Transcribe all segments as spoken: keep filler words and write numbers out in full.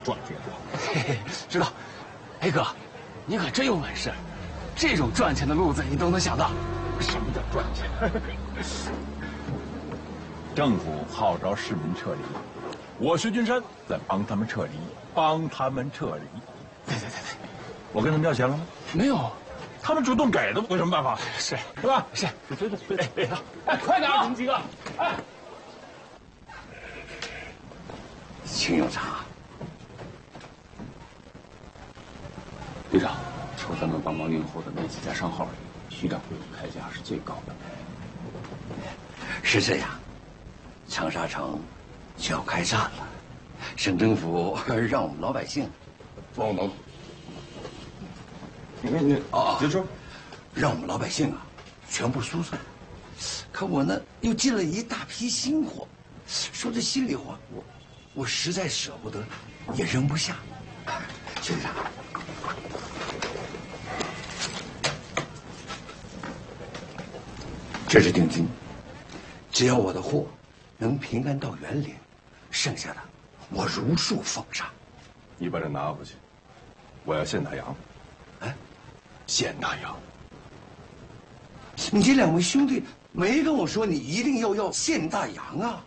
赚钱多。 嘿嘿，知道。哎哥，你可真有本事，这种赚钱的路子你都能想到。 什么叫赚钱？政府号召市民撤离，我薛君山在帮他们撤离，帮他们撤离。 对对对对， 我跟他们要钱了吗？ 没有。 他们主动给的，有什么办法？ 是是吧？ 是， 对对对，哎哎哎，快点啊，你们几个！哎， 请用茶。 队长，除咱们帮忙运货的那几家商号里，徐掌柜开价是最高的。 是这样，长沙城就要开战了，省政府让我们老百姓帮我忙。 你看你哦， 别说， 让我们老百姓啊全部输出。可我呢又进了一大批新货，说这心里话，我我实在舍不得，也扔不下。薛队长，这是定金，只要我的货能平安到园林，剩下的我如数奉上。 你把这拿回去，我要现打烊。 哎。 现打烊！ 你这两位兄弟没跟我说你一定要要现大洋啊！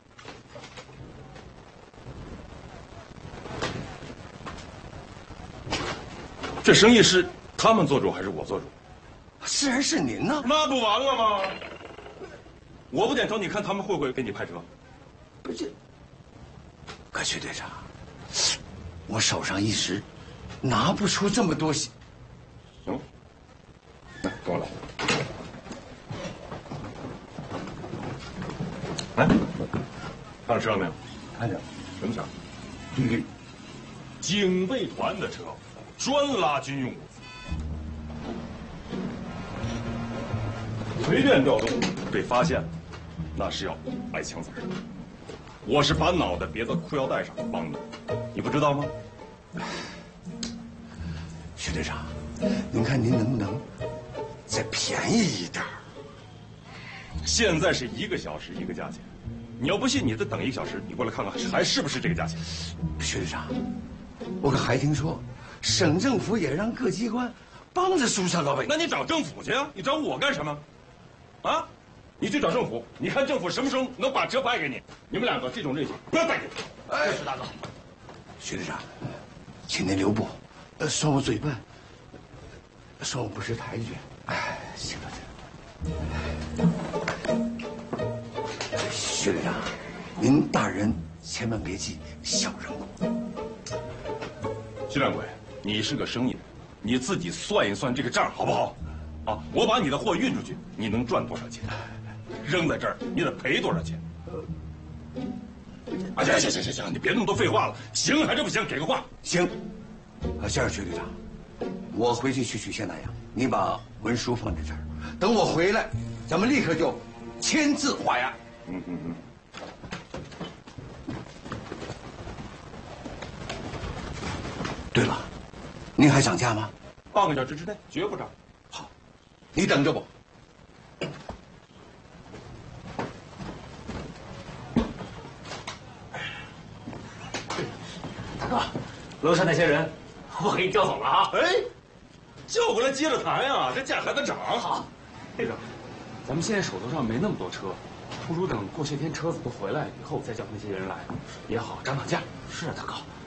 这生意是他们做主还是我做主？ 是然是您呢？ 那不完了吗？我不点头，你看他们会不会给你派车？ 不是，可薛队长，我手上一时拿不出这么多钱。 行，来，跟我来。来，看车上没有？ 看见了。 什么车？ 军队警卫团的车，专拉军用物资，随便调动，被发现了，那是要挨枪子儿。我是把脑袋别在裤腰带上帮你，你不知道吗？ 薛队长。 您看，您能不能再便宜一点？ 现在是一个小时一个价钱，你要不信，你再等一个小时，你过来看看还是不是这个价钱？ 薛队长，我可还听说，省政府也让各机关帮着疏散老百姓。 那你找政府去啊！你找我干什么？啊？你去找政府，你看政府什么时候能把车派给你？你们两个这种任性，不要再给我！ 哎，薛大哥，薛队长，请您留步，呃，算我嘴笨。 说我不识抬举，哎，行了行了。薛队长，您大人千万别记小人过。 徐掌柜，你是个生意人，你自己算一算这个账好不好？啊，我把你的货运出去，你能赚多少钱？扔在这儿，你得赔多少钱？啊，行行行行行，你别那么多废话了，行还是不行？给个话。 行。啊，这样，薛队长。 我回去去取现大洋，你把文书放在这儿，等我回来，咱们立刻就签字画押。 嗯嗯嗯。 对了，您还涨价吗？ 半个小时之内绝不涨。 好，你等着我。 大哥，楼上那些人我给你叫走了啊！ 哎。 叫过来接着谈呀，这价还得涨。 好，队长，咱们现在手头上没那么多车，不如等过些天车子都回来以后再叫那些人来，也好涨涨价。 是啊，大哥，